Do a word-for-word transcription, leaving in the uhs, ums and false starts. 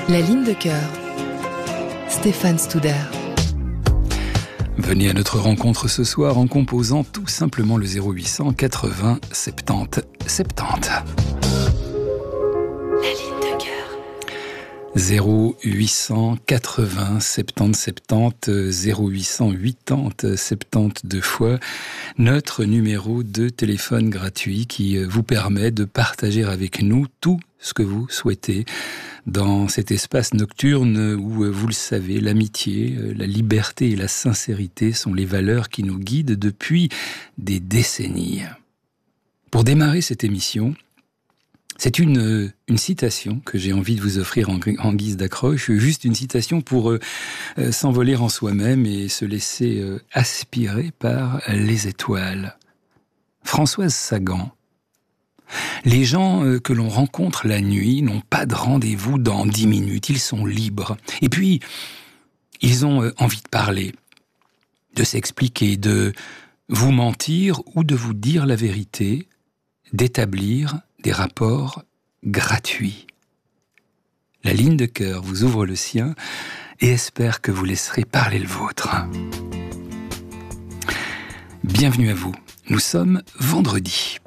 La ligne de cœur. Stéphane Studer. Venez à notre rencontre ce soir en composant tout simplement le zéro huit cent quatre-vingts soixante-dix soixante-dix. La ligne de cœur. zéro huit cent quatre-vingts soixante-dix soixante-dix, zéro huit cent quatre-vingts soixante-dix deux fois notre numéro de téléphone gratuit qui vous permet de partager avec nous tout ce que vous souhaitez dans cet espace nocturne où, vous le savez, l'amitié, la liberté et la sincérité sont les valeurs qui nous guident depuis des décennies. Pour démarrer cette émission, c'est une, une citation que j'ai envie de vous offrir en, en guise d'accroche, juste une citation pour euh, euh, s'envoler en soi-même et se laisser euh, aspirer par les étoiles. Françoise Sagan. Les gens euh, que l'on rencontre la nuit n'ont pas de rendez-vous dans dix minutes, ils sont libres. Et puis, ils ont euh, envie de parler, de s'expliquer, de vous mentir ou de vous dire la vérité, d'établir des rapports gratuits. La ligne de cœur vous ouvre le sien et espère que vous laisserez parler le vôtre. Bienvenue à vous. Nous sommes vendredi.